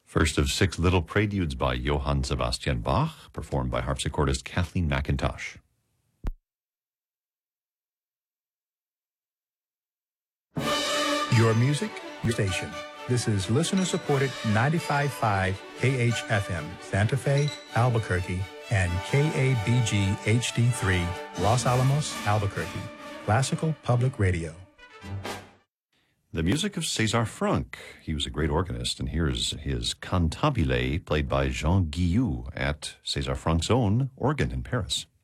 First of six little preludes by Johann Sebastian Bach, performed by harpsichordist Kathleen McIntosh. Your music, your station. This is listener-supported 95.5 KHFM, Santa Fe, Albuquerque, and KABG HD3, Los Alamos, Albuquerque. Classical Public Radio. The music of César Franck. He was a great organist, and here's his Cantabile, played by Jean Guillou at César Franck's own organ in Paris.